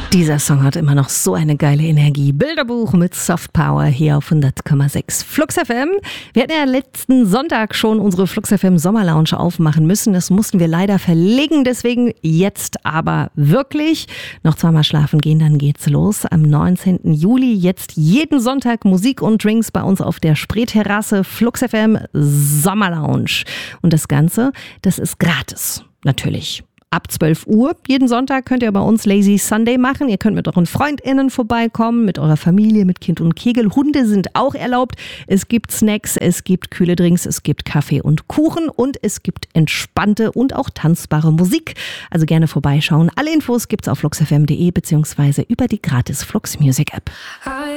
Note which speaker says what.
Speaker 1: Dieser Song hat immer noch so eine geile Energie. Bilderbuch mit Soft Power hier auf 100,6 Flux FM. Wir hatten ja letzten Sonntag schon unsere Flux FM Sommerlounge aufmachen müssen. Das mussten wir leider verlegen, deswegen jetzt aber wirklich. Noch zweimal schlafen gehen, dann geht's los. Am 19. Juli jetzt jeden Sonntag Musik und Drinks bei uns auf der Spreeterrasse Flux FM Sommerlounge. Und das Ganze, das ist gratis, natürlich. Ab 12 Uhr jeden Sonntag könnt ihr bei uns Lazy Sunday machen. Ihr könnt mit euren FreundInnen vorbeikommen, mit eurer Familie, mit Kind und Kegel. Hunde sind auch erlaubt. Es gibt Snacks, es gibt kühle Drinks, es gibt Kaffee und Kuchen und es gibt entspannte und auch tanzbare Musik. Also gerne vorbeischauen. Alle Infos gibt's auf fluxfm.de bzw. über die gratis Flux Music App.